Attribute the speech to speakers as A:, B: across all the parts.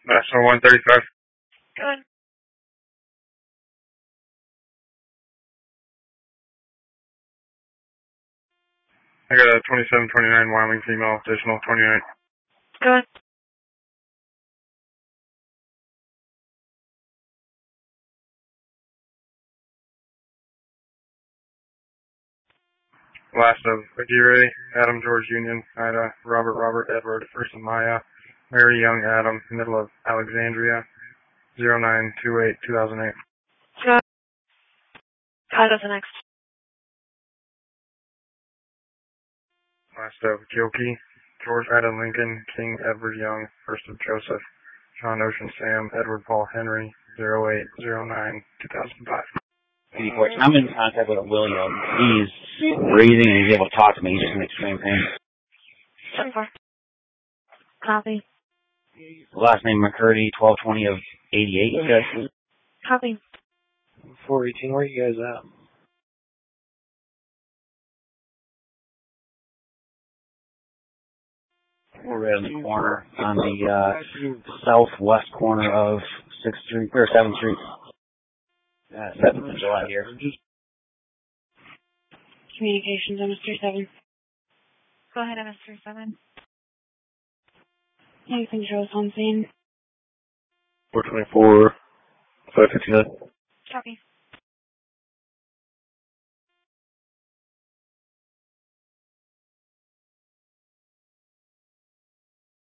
A: National 135.
B: Good.
A: I got a 2729 Wyoming female, additional 29.
B: Good.
A: Last of Aguirre, Adam George Union, Ida, Robert Edward, first of Maya, Mary Young Adam, middle of Alexandria, 0928-2008.
B: Good. Ida's the next.
A: Last of Gilkey, George Ida Lincoln, King Edward Young, first of Joseph, John Ocean Sam, Edward Paul Henry, 0809-2005.
C: I'm in contact with William. He's breathing and he's able to talk to me. He's just in extreme pain.
B: 7-4. Copy.
C: Last name McCurdy, 1220 of 88. Okay.
B: Copy.
D: 418, where are you guys at?
C: We're right on the corner, on the southwest corner of 6th Street, or 7th Street. 7th of July here.
B: Communications, MS-37. Go ahead, MS-37. Anything shows on scene.
D: 424, 559.
B: Copy.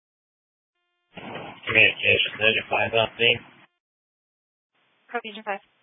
E: Communications, 95 on scene.
B: Copy, 5.